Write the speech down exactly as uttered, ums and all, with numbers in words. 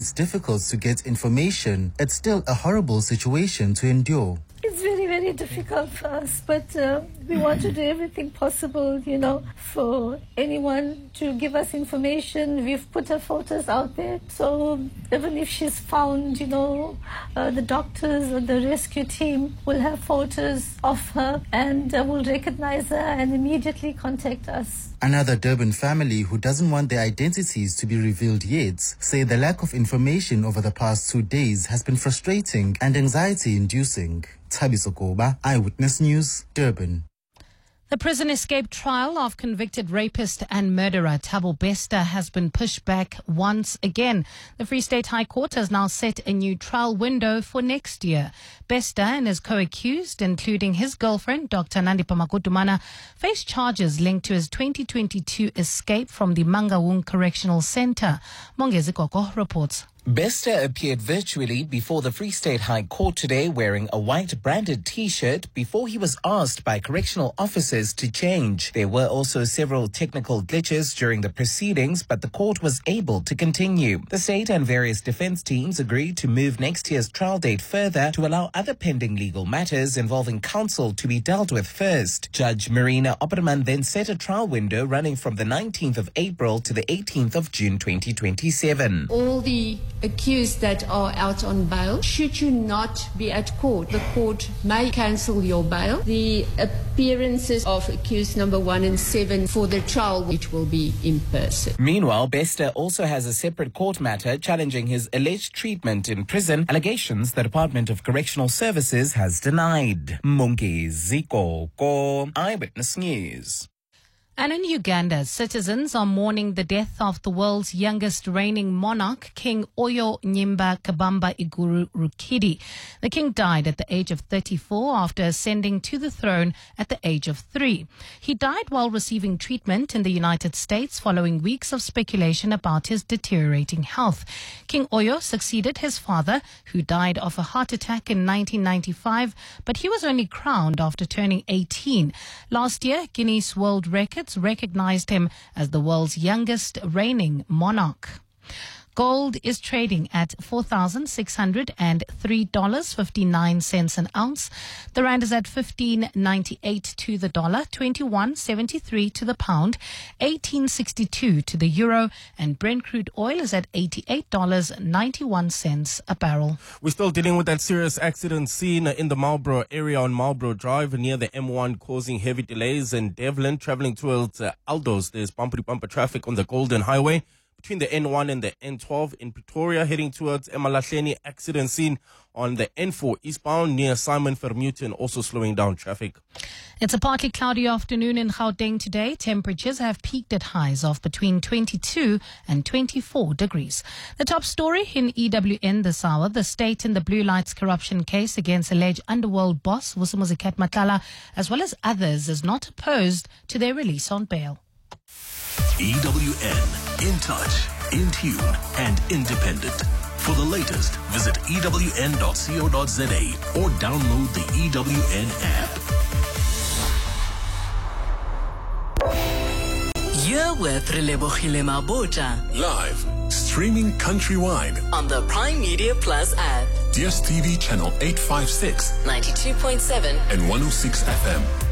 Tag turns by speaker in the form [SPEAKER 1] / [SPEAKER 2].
[SPEAKER 1] it's difficult to get information, it's still a horrible situation to endure.
[SPEAKER 2] It's very, very difficult for us, but uh, we want to do everything possible, you know, for anyone to give us information. We've put her photos out there, so even if she's found, you know, uh, the doctors or the rescue team will have photos of her and uh, will recognize her and immediately contact us.
[SPEAKER 1] Another Durban family who doesn't want their identities to be revealed yet say the lack of information over the past two days has been frustrating and anxiety-inducing. Thabiso Koba, Eyewitness News, Durban.
[SPEAKER 3] The prison escape trial of convicted rapist and murderer Thabo Bester has been pushed back once again. The Free State High Court has now set a new trial window for next year. Bester and his co-accused, including his girlfriend, Doctor Nandipha Makutumana, face charges linked to his twenty twenty-two escape from the Mangaung Correctional Centre. Mongezi Koko reports.
[SPEAKER 4] Bester appeared virtually before the Free State High Court today wearing a white branded T-shirt before he was asked by correctional officers to change. There were also several technical glitches during the proceedings, but the court was able to continue. The state and various defense teams agreed to move next year's trial date further to allow other pending legal matters involving counsel to be dealt with first. Judge Marina Opperman then set a trial window running from the nineteenth of April to the eighteenth of June twenty twenty-seven.
[SPEAKER 5] All the accused that are out on bail, should you not be at court, the court may cancel your bail. The appearances of accused number one and seven for the trial, which will be in person.
[SPEAKER 4] Meanwhile, Bester also has a separate court matter challenging his alleged treatment in prison, allegations the Department of Correctional Services has denied. Mongezi Koko, Eyewitness News.
[SPEAKER 3] And in Uganda, citizens are mourning the death of the world's youngest reigning monarch, King Oyo Nyimba Kabamba Iguru Rukidi. The king died at the age of thirty-four after ascending to the throne at the age of three. He died while receiving treatment in the United States following weeks of speculation about his deteriorating health. King Oyo succeeded his father, who died of a heart attack in nineteen ninety-five, but he was only crowned after turning eighteen. Last year, Guinness World Records recognized him as the world's youngest reigning monarch. Gold is trading at four thousand six hundred three dollars and fifty-nine cents an ounce. The rand is at fifteen ninety-eight to the dollar, twenty-one seventy-three to the pound, eighteen sixty-two to the euro, and Brent crude oil is at eighty-eight dollars and ninety-one cents a barrel.
[SPEAKER 6] We're still dealing with that serious accident scene in the Marlborough area on Marlborough Drive near the M one, causing heavy delays in Devlin traveling towards uh, Aldos. There's bumper-to-bumper traffic on the Golden Highway between the N one and the N twelve in Pretoria, heading towards Emalahleni. Accident scene on the N four eastbound near Simon Vermeulen, also slowing down traffic.
[SPEAKER 3] It's a partly cloudy afternoon in Gauteng today. Temperatures have peaked at highs of between twenty-two and twenty-four degrees. The top story in E W N this hour: the state in the Blue Lights corruption case against alleged underworld boss Vusumuzi Matala, as well as others, is not opposed to their release on bail.
[SPEAKER 7] E W N, in touch, in tune, and independent. For the latest, visit E W N dot co dot za or download the E W N app.
[SPEAKER 8] You're with Relebohile Mabota.
[SPEAKER 7] Live, streaming countrywide
[SPEAKER 8] on the Prime Media Plus app.
[SPEAKER 7] D S T V channel eight fifty-six,
[SPEAKER 8] ninety-two point seven,
[SPEAKER 7] and one oh six F M.